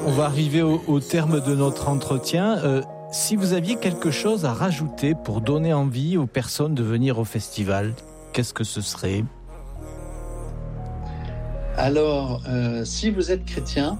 on va arriver au terme de notre entretien. Si vous aviez quelque chose à rajouter pour donner envie aux personnes de venir au festival, qu'est-ce que ce serait ? Alors, si vous êtes chrétien,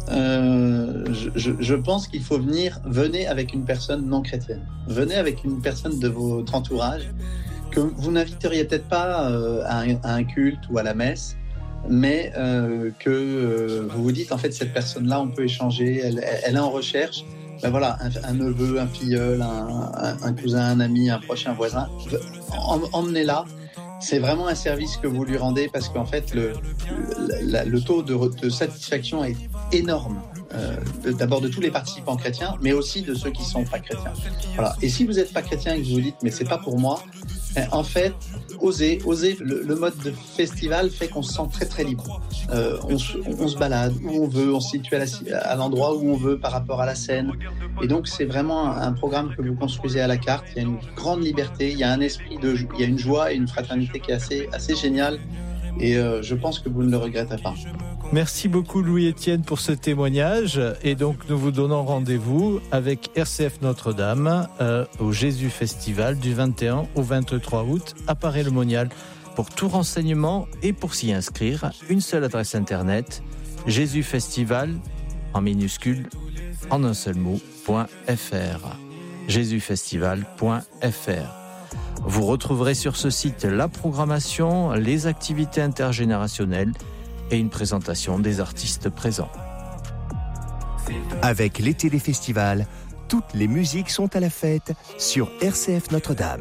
je pense qu'il faut venez avec une personne non chrétienne. Venez avec une personne de votre entourage que vous n'inviteriez peut-être pas à un culte ou à la messe, mais que vous vous dites, en fait, cette personne-là, on peut échanger, elle est en recherche. Ben voilà, un neveu, un filleul, un cousin, un ami, un proche, un voisin, emmenez-la. C'est vraiment un service que vous lui rendez parce qu'en fait, le taux de satisfaction est énorme. D'abord de tous les participants chrétiens, mais aussi de ceux qui ne sont pas chrétiens. Voilà. Et si vous n'êtes pas chrétien et que vous vous dites « mais c'est pas pour moi », en fait, osez. Le mode de festival fait qu'on se sent très très libre. On se balade où on veut, on se situe à l'endroit où on veut par rapport à la scène. Et donc c'est vraiment un programme que vous construisez à la carte. Il y a une grande liberté, il y a un esprit il y a une joie et une fraternité qui est assez géniale. Et je pense que vous ne le regretterez pas. Merci beaucoup Louis-Étienne pour ce témoignage. Et donc nous vous donnons rendez-vous avec RCF Notre-Dame au Jésus Festival du 21 au 23 août à Paray-le-Monial. Pour tout renseignement et pour s'y inscrire, une seule adresse internet, Jésus Festival en minuscule en un seul mot.fr. JésusFestival.fr. Vous retrouverez sur ce site la programmation, les activités intergénérationnelles et une présentation des artistes présents. Avec l'été des festivals, toutes les musiques sont à la fête sur RCF Notre-Dame.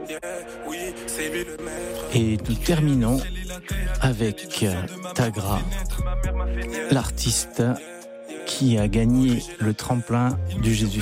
Et nous terminons avec Tagra, l'artiste qui a gagné le tremplin du Jésus